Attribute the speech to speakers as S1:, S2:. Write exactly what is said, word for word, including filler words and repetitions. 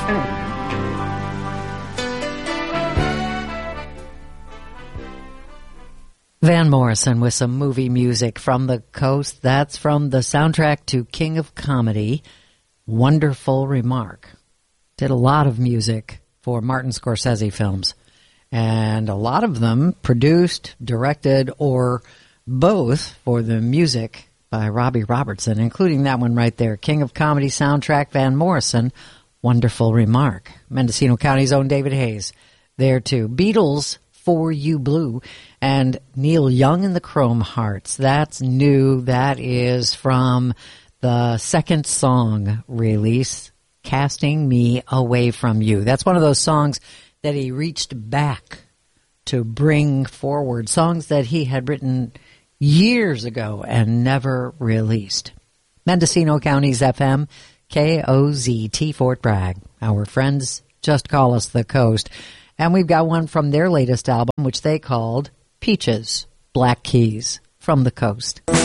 S1: Van Morrison with some movie music from the coast. That's from the soundtrack to King of Comedy, Wonderful Remark. Did a lot of music for Martin Scorsese films, and a lot of them produced, directed, or both for the music by Robbie Robertson, including that one right there, King of Comedy soundtrack, Van Morrison, Wonderful Remark. Mendocino County's own David Hayes there too. Beatles, For You Blue, and Neil Young and the Chrome Hearts. That's new. That is from the second song release, Casting Me Away From You. That's one of those songs that he reached back to bring forward, songs that he had written years ago and never released. Mendocino County's F M, K O Z T Fort Bragg. Our friends just call us the Coast. And we've got one from their latest album, which they called Peaches, Black Keys, from the Coast.